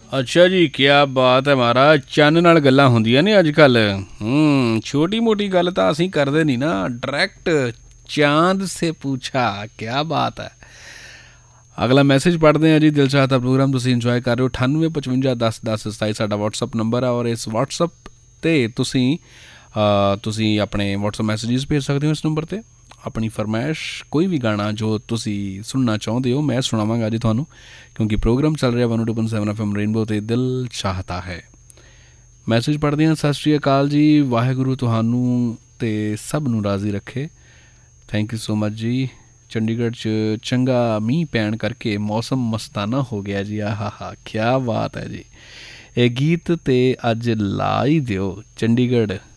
ਅੱਛਾ ਜੀ, ਕਿਆ ਬਾਤ ਹੈ ਮਹਾਰਾਜ। ਚੰਨ ਨਾਲ ਗੱਲਾਂ ਹੁੰਦੀਆਂ ਨੇ ਅੱਜ ਕੱਲ੍ਹ। ਛੋਟੀ ਮੋਟੀ ਗੱਲ ਤਾਂ ਅਸੀਂ ਕਰਦੇ ਨਹੀਂ ਨਾ, ਡਾਇਰੈਕਟ ਚਾਂਦ ਸੇ ਪੁੱਛਾ। ਕਿਆ ਬਾਤ ਹੈ। ਅਗਲਾ ਮੈਸੇਜ ਪੜ੍ਹਦੇ ਹਾਂ ਜੀ। ਦਿਲ ਚਾਹਤਾ ਪ੍ਰੋਗਰਾਮ ਤੁਸੀਂ ਇੰਜੋਏ ਕਰ ਰਹੇ ਹੋ। 9855101027 ਸਾਡਾ ਵਟਸਅਪ ਨੰਬਰ ਆ, ਔਰ ਇਸ ਵਟਸਅਪ 'ਤੇ ਤੁਸੀਂ ਆਪਣੇ ਵਟਸਅਪ ਮੈਸੇਜਸ ਭੇਜ ਸਕਦੇ ਹੋ। ਇਸ ਨੰਬਰ 'ਤੇ ਆਪਣੀ ਫਰਮਾਇਸ਼, ਕੋਈ ਵੀ ਗਾਣਾ ਜੋ ਤੁਸੀਂ ਸੁਣਨਾ ਚਾਹੁੰਦੇ ਹੋ ਮੈਂ ਸੁਣਾਵਾਂਗਾ ਜੀ ਤੁਹਾਨੂੰ, ਕਿਉਂਕਿ ਪ੍ਰੋਗਰਾਮ ਚੱਲ ਰਿਹਾ 102.7 FM ਰੇਨਬੋ 'ਤੇ ਦਿਲ ਚਾਹਤਾ ਹੈ। ਮੈਸੇਜ ਪੜ੍ਹਦੇ ਹਾਂ। ਸਤਿ ਸ਼੍ਰੀ ਅਕਾਲ ਜੀ, ਵਾਹਿਗੁਰੂ ਤੁਹਾਨੂੰ ਅਤੇ ਸਭ ਨੂੰ ਰਾਜ਼ੀ ਰੱਖੇ। ਥੈਂਕ ਯੂ ਸੋ ਮਚ ਜੀ। ਚੰਡੀਗੜ੍ਹ 'ਚ ਚੰਗਾ ਮੀਂਹ ਪੈਣ ਕਰਕੇ ਮੌਸਮ ਮਸਤਾਨਾ ਹੋ ਗਿਆ ਜੀ। ਆਹਾ ਕਿਆ ਬਾਤ ਹੈ ਜੀ। ਇਹ ਗੀਤ ਤਾਂ ਅੱਜ ਲਾ ਹੀ ਦਿਓ। ਚੰਡੀਗੜ੍ਹ